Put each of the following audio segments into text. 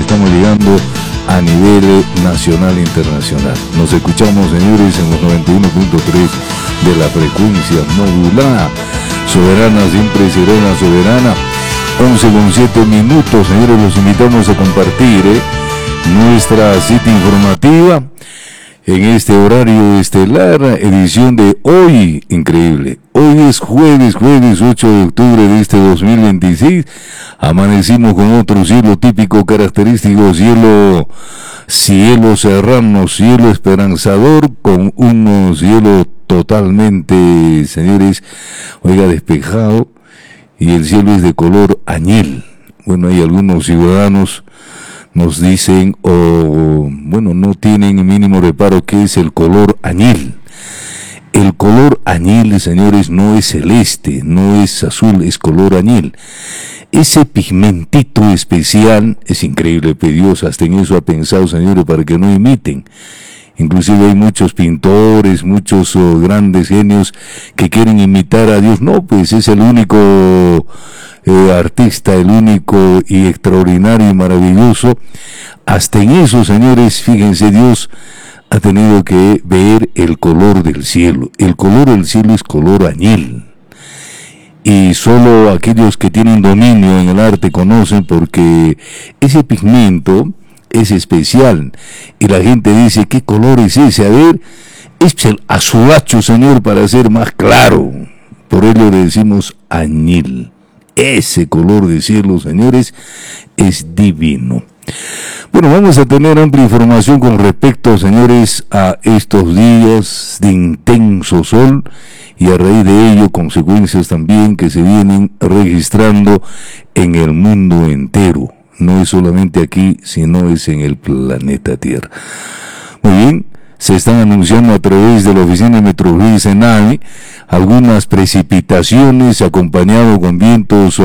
estamos llegando a nivel nacional e internacional. Nos escuchamos, señores, en los 91.3 de la frecuencia modulada. Soberana siempre será una soberana. 11:07, señores, los invitamos a compartir nuestra cita informativa en este horario estelar, edición de hoy, increíble. Hoy es jueves 8 de octubre de este 2026. Amanecimos con otro cielo típico, característico, cielo serrano, cielo esperanzador, con un cielo totalmente, señores, despejado, y el cielo es de color añil. Bueno, hay algunos ciudadanos nos dicen, no tienen mínimo reparo que es el color añil. El color añil, señores, no es celeste, no es azul, es color añil. Ese pigmentito especial es increíble, Dios hasta en eso ha pensado, señores, para que no imiten. Inclusive hay muchos pintores, muchos grandes genios que quieren imitar a Dios. No, pues es el único artista, el único y extraordinario y maravilloso. Hasta en eso, señores, fíjense, Dios ha tenido que ver el color del cielo. El color del cielo es color añil. Y solo aquellos que tienen dominio en el arte conocen, porque ese pigmento es especial. Y la gente dice, ¿qué color es ese? A ver, es el azuacho, señor, para ser más claro. Por ello le decimos añil. Ese color de cielo, señores, es divino. Bueno, vamos a tener amplia información con respecto, señores, a estos días de intenso sol, y a raíz de ello consecuencias también que se vienen registrando en el mundo entero. No es solamente aquí, sino es en el planeta Tierra. Muy bien, se están anunciando a través de la Oficina de Meteorología SENAVI algunas precipitaciones acompañados con vientos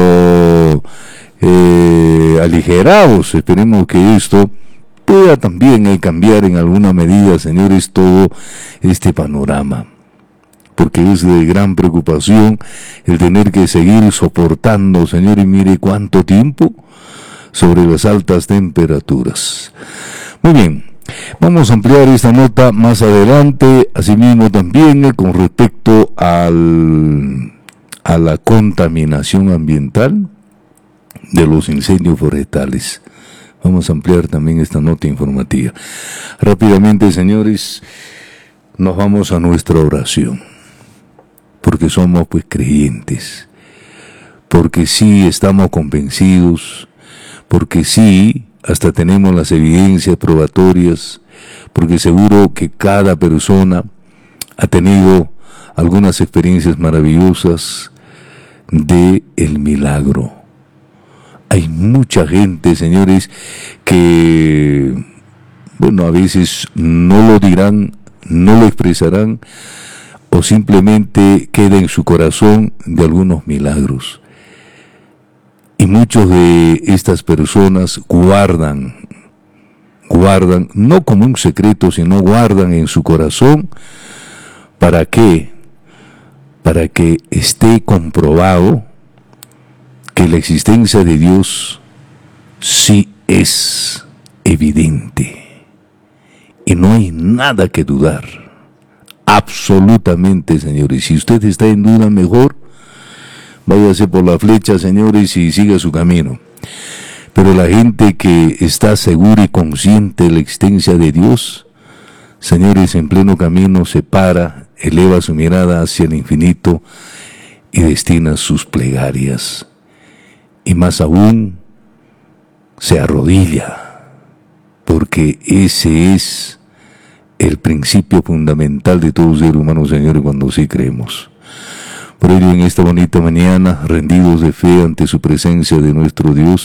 aligerados. Esperemos que esto pueda también cambiar en alguna medida, señores, todo este panorama, porque es de gran preocupación el tener que seguir soportando, señores, mire cuánto tiempo sobre las altas temperaturas. Muy bien, vamos a ampliar esta nota más adelante, asimismo también con respecto a la contaminación ambiental de los incendios forestales. Vamos a ampliar también esta nota informativa. Rápidamente, señores, nos vamos a nuestra oración, porque somos pues creyentes, porque sí estamos convencidos, porque sí hasta tenemos las evidencias probatorias, porque seguro que cada persona ha tenido algunas experiencias maravillosas de el milagro. Hay mucha gente, señores, que, a veces no lo dirán, no lo expresarán, o simplemente queda en su corazón de algunos milagros. Y muchos de estas personas guardan, no como un secreto, sino guardan en su corazón. ¿Para qué? Para que esté comprobado que la existencia de Dios sí es evidente. Y no hay nada que dudar. Absolutamente, señores. Si usted está en duda, mejor váyase por la flecha, señores, y siga su camino. Pero la gente que está segura y consciente de la existencia de Dios, señores, en pleno camino se para, eleva su mirada hacia el infinito y destina sus plegarias. Y más aún, se arrodilla, porque ese es el principio fundamental de todo ser humano, señores, cuando sí creemos. Por ello, en esta bonita mañana, rendidos de fe ante su presencia de nuestro Dios,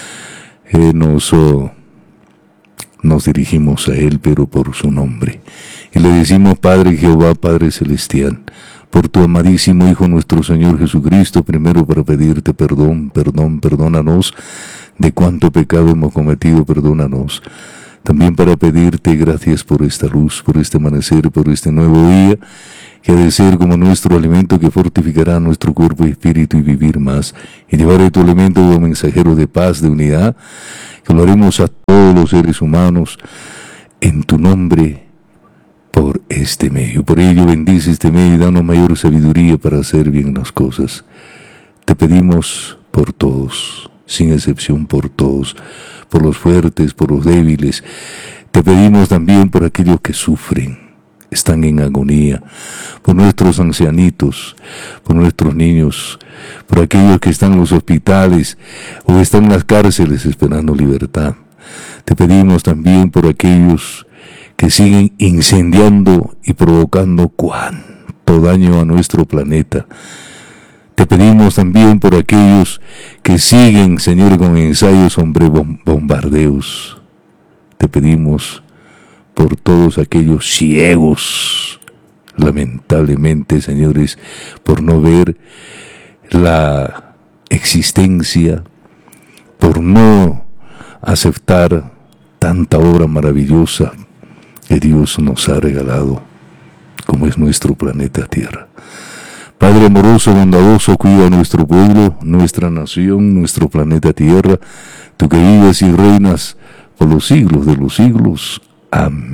nos dirigimos a Él, pero por su nombre. Y le decimos, Padre Jehová, Padre Celestial, por tu amadísimo Hijo nuestro Señor Jesucristo, primero para pedirte perdónanos de cuánto pecado hemos cometido, perdónanos. También para pedirte gracias por esta luz, por este amanecer, por este nuevo día, que ha de ser como nuestro alimento que fortificará nuestro cuerpo y espíritu y vivir más, y llevaré tu alimento como mensajero de paz, de unidad, que lo haremos a todos los seres humanos en tu nombre por este medio. Por ello bendice este medio y danos mayor sabiduría para hacer bien las cosas. Te pedimos por todos, sin excepción por todos, por los fuertes, por los débiles. Te pedimos también por aquellos que sufren, están en agonía, por nuestros ancianitos, por nuestros niños, por aquellos que están en los hospitales o están en las cárceles esperando libertad. Te pedimos también por aquellos que siguen incendiando y provocando cuánto daño a nuestro planeta. Te pedimos también por aquellos que siguen, Señor, con ensayos sobre bombardeos. Te pedimos por todos aquellos ciegos, lamentablemente, señores, por no ver la existencia, por no aceptar tanta obra maravillosa que Dios nos ha regalado, como es nuestro planeta Tierra. Padre amoroso, bondadoso, cuida a nuestro pueblo, nuestra nación, nuestro planeta Tierra, tú que vives y reinas por los siglos de los siglos. Amén.